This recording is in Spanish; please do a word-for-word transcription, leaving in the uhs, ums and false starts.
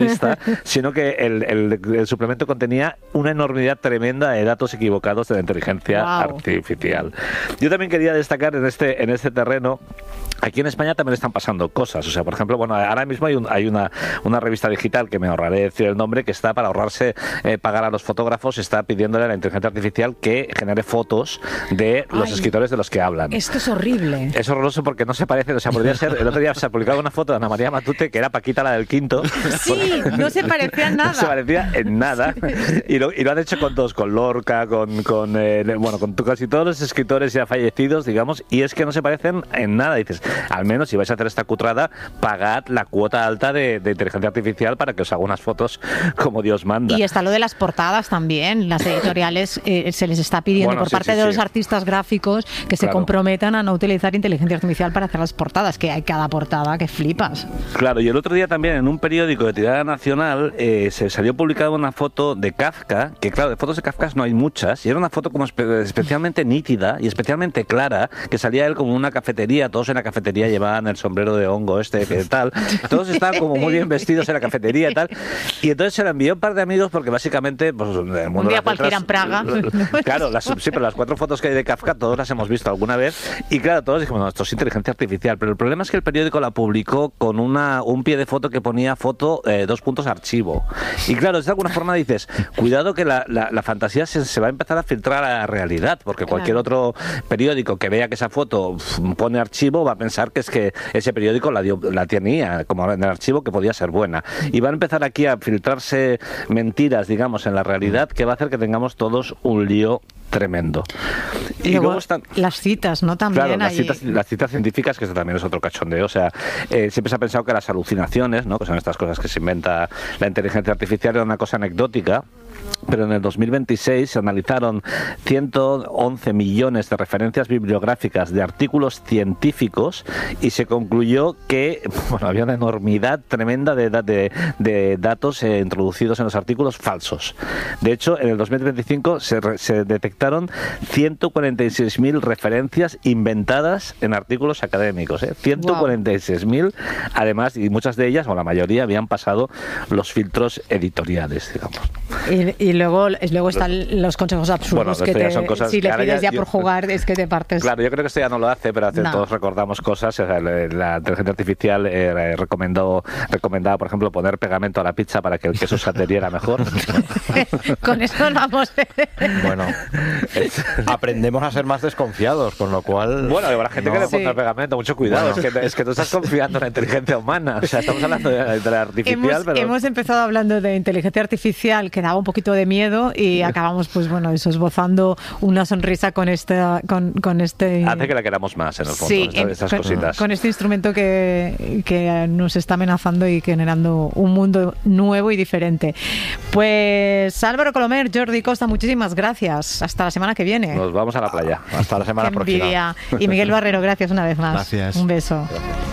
sino que el, el, el suplemento contenía una enormidad tremenda de datos equivocados de la inteligencia wow. artificial. Yo también quería destacar en este, en este terreno. Aquí en España también están pasando cosas. O sea, por ejemplo, bueno, ahora mismo hay, un, hay una, una revista digital que me ahorraré decir el nombre, que está para ahorrarse eh, pagar a los fotógrafos, está pidiéndole a la inteligencia artificial que genere fotos de los Ay, escritores de los que hablan. Esto es horrible. Es horroroso porque no se parece, o sea, podría ser, el otro día se ha publicado una foto de Ana María Matute que era Paquita, la del Quinto. Sí, no se parecía en nada. No se parecía en nada. Y lo, y lo han hecho con todos, con Lorca, con, con eh, bueno, con casi todos los escritores ya fallecidos, digamos, y es que no se parecen en nada. Dices, al menos si vais a hacer esta cutrada, pagad la cuota alta de, de inteligencia artificial para que os haga unas fotos como Dios manda. Y está lo de las portadas también. Las editoriales eh, se les está pidiendo bueno, por sí, parte sí, de sí. los artistas gráficos que se claro. comprometan a no utilizar inteligencia artificial para hacer las portadas, que hay cada portada que flipas. Claro, y el otro día también en un periódico de tirada nacional eh, se salió publicada una foto de Kafka, que claro, de fotos de Kafka no hay muchas, y era una foto como espe- especialmente nítida y especialmente clara, que salía él como en una cafetería, todos en la cafetería llevaban el sombrero de hongo este, que tal, todos estaban como muy bien vestidos en la cafetería y tal, y entonces se la envió un par de amigos porque básicamente pues, el mundo un día de las cualquiera en Praga. Claro, las, sí, pero las cuatro fotos que hay de Kafka todos las hemos visto alguna vez, y claro, todos dijimos, no, esto es inteligencia artificial, pero el problema es que el periódico la publicó con una un pie de foto que ponía foto, eh, dos puntos archivo, y claro, de alguna forma dices, cuidado que la, la, la fantasía se, se va a empezar a filtrar a la realidad, porque cualquier claro. otro periódico que vea que esa foto pone archivo va a pensar que es que ese periódico la, dio, la tenía como en el archivo, que podía ser buena, y van a empezar aquí a filtrarse mentiras, digamos, en la realidad, que va a hacer que tengamos todos un lío tremendo. Y, y luego, luego están las citas, ¿no? También claro, las hay... citas, las citas científicas, que eso también es otro cachondeo. O sea, eh, siempre se ha pensado que las alucinaciones, ¿no?, que son estas cosas que se inventa la inteligencia artificial, era una cosa anecdótica. Pero en el dos mil veintiséis se analizaron ciento once millones de referencias bibliográficas de artículos científicos y se concluyó que bueno, había una enormidad tremenda de, de, de datos eh, introducidos en los artículos falsos. De hecho, en el dos mil veinticinco se, se detectaron ciento cuarenta y seis mil referencias inventadas en artículos académicos. ¿eh? ciento cuarenta y seis mil, wow. Además, y muchas de ellas, o la mayoría, habían pasado los filtros editoriales, digamos. Y, y luego, luego están los consejos absurdos, bueno, que te, son cosas, si le pides ya, ya por yo, jugar es que te partes. Claro, yo creo que esto ya no lo hace, pero hace, no. todos recordamos cosas. O sea, la inteligencia artificial eh, recomendó, recomendaba, por ejemplo, poner pegamento a la pizza para que el queso se adheriera mejor. Con eso vamos. Bueno, es, aprendemos a ser más desconfiados, con lo cual... Bueno, habrá gente no. que le ponga sí. pegamento, mucho cuidado. Bueno. Es, que, es que tú estás confiando en la inteligencia humana. O sea, estamos hablando de, de la artificial, hemos, pero... Hemos empezado hablando de inteligencia artificial, que daba un poquito de miedo, y acabamos, pues bueno, eso, esbozando una sonrisa con esta, con, con este... Hace que la queramos más, en el fondo, sí, estas, estas con, cositas. Con este instrumento que, que nos está amenazando y generando un mundo nuevo y diferente. Pues Álvaro Colomer, Jordi Costa, muchísimas gracias. Hasta la semana que viene. Nos vamos a la playa. Hasta la semana Qué próxima. envidia. Y Miguel Barrero, gracias una vez más. Gracias. Un beso. Gracias.